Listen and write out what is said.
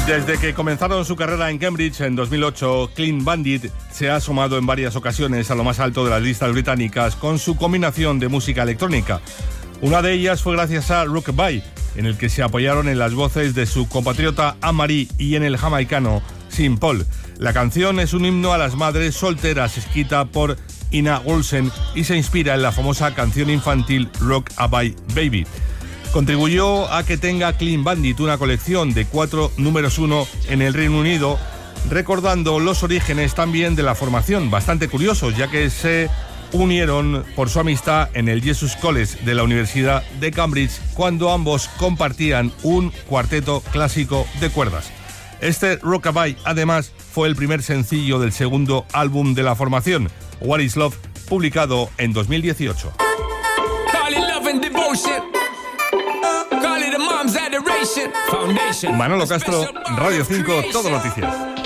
Desde que comenzaron su carrera en Cambridge en 2008, Clean Bandit se ha asomado en varias ocasiones a lo más alto de las listas británicas con su combinación de música electrónica. Una de ellas fue gracias a Rockabye, en el que se apoyaron en las voces de su compatriota Anne-Marie y en el jamaicano Sean Paul. La canción es un himno a las madres solteras, escrita por Ina Olsen y se inspira en la famosa canción infantil Rockabye Baby. Contribuyó a que tenga Clean Bandit una colección de 4 números 1 en el Reino Unido, recordando los orígenes también de la formación, bastante curiosos, ya que se unieron por su amistad en el Jesus College de la Universidad de Cambridge, cuando ambos compartían un cuarteto clásico de cuerdas. Este Rockabye, además, fue el primer sencillo del segundo álbum de la formación, What Is Love, publicado en 2018. Manolo Castro, Radio 5, Todo Noticias.